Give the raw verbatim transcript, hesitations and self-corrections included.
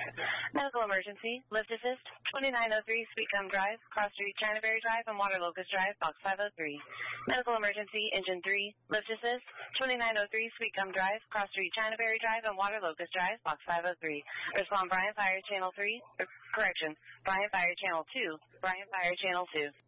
Medical emergency, lift assist, twenty-nine oh three Sweet Gum Drive, Cross Street, Chinaberry Drive, and Water Locust Drive, box five oh three. Medical emergency, engine three, lift assist, twenty-nine oh three Sweet Gum Drive, Cross Street, Chinaberry Drive, and Water Locust Drive, box five oh three. Respond Bryan Fire Channel three, er, correction, Bryan Fire Channel two, Bryan Fire Channel two.